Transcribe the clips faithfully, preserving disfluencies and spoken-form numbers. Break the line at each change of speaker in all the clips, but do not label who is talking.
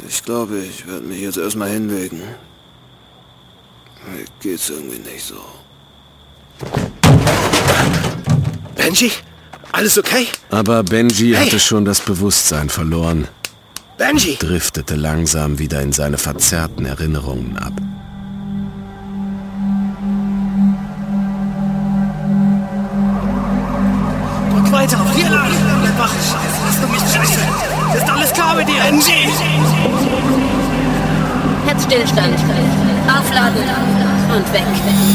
Ich glaube, ich werde mich jetzt erstmal hinlegen. Mir geht's irgendwie nicht so. Benji? Alles okay?
Aber Benji
Hey.
hatte schon das Bewusstsein verloren.
Benji!
Driftete langsam wieder in seine verzerrten Erinnerungen ab.
Drück weiter auf hier lang! Bleib wach! Scheiße, lass du mich scheiße! Ist alles klar mit dir, Benji?
Herzstillstand. Aufladen und weg.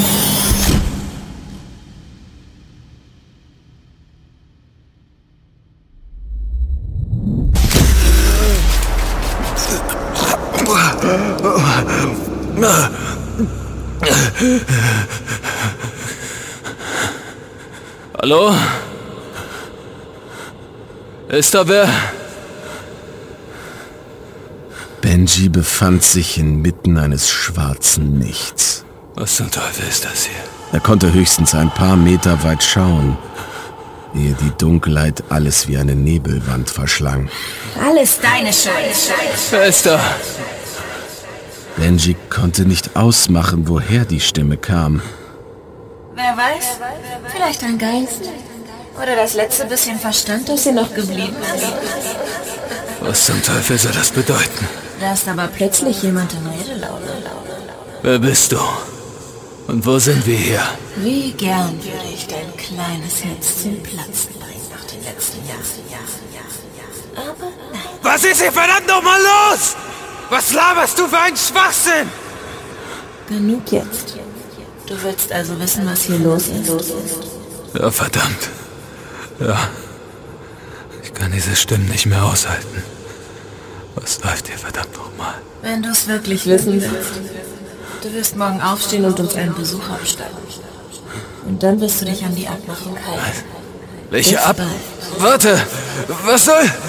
Hallo? Ist da wer?
Benji befand sich inmitten eines schwarzen Nichts.
Was zum Teufel ist das hier?
Er konnte höchstens ein paar Meter weit schauen, ehe die Dunkelheit alles wie eine Nebelwand verschlang.
Alles deine Schuld.
Wer ist da?
Benji konnte nicht ausmachen, woher die Stimme kam.
Wer weiß? Vielleicht ein Geist. Oder das letzte bisschen Verstand, das dir noch geblieben ist.
Was zum Teufel soll das bedeuten?
Da ist aber plötzlich jemand in Redelaune.
Wer bist du? Und wo sind wir hier?
Wie gern würde ich dein kleines Herz zum Platzen bringen nach den letzten Jahren. Aber nein.
Was ist hier verdammt nochmal los? Was laberst du für einen Schwachsinn?
Genug jetzt. Du willst also wissen, was hier los ist?
Ja, verdammt. Ja. Ich kann diese Stimmen nicht mehr aushalten. Was läuft hier verdammt nochmal?
Wenn du es wirklich wissen willst. Du wirst morgen aufstehen und uns einen Besuch abstatten. Und dann wirst du dich an die Abmachung halten.
Welche
Bis
Ab...
bald.
Warte! Was soll...